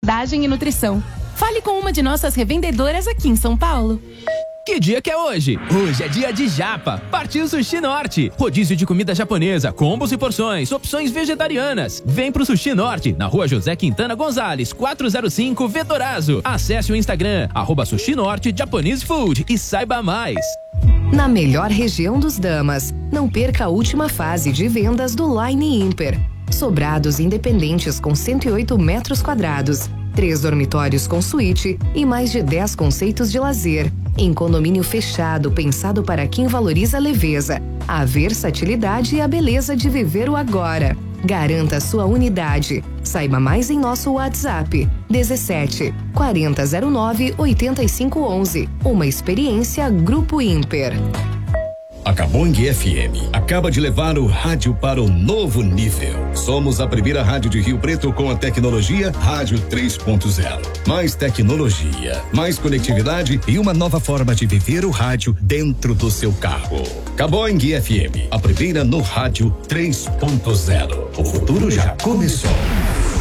hospedagem e nutrição. Fale com uma de nossas revendedoras aqui em São Paulo. Que dia que é hoje? Hoje é dia de japa. Partiu Sushi Norte. Rodízio de comida japonesa, combos e porções, opções vegetarianas. Vem pro Sushi Norte, na rua José Quintana Gonzalez, 405 Vetorazo. Acesse o Instagram, @Sushi Norte Japanese Food e saiba mais. Na melhor região dos Damas, não perca a última fase de vendas do Line Imper. Sobrados independentes com 108 metros quadrados, 3 dormitórios com suíte e mais de 10 conceitos de lazer. Em condomínio fechado, pensado para quem valoriza a leveza, a versatilidade e a beleza de viver o agora. Garanta sua unidade. Saiba mais em nosso WhatsApp 17 4009 8511. Uma experiência Grupo Imper. A Cabong FM acaba de levar o rádio para um novo nível. Somos a primeira rádio de Rio Preto com a tecnologia Rádio 3.0. Mais tecnologia, mais conectividade e uma nova forma de viver o rádio dentro do seu carro. Cabong FM, a primeira no Rádio 3.0. O futuro já começou.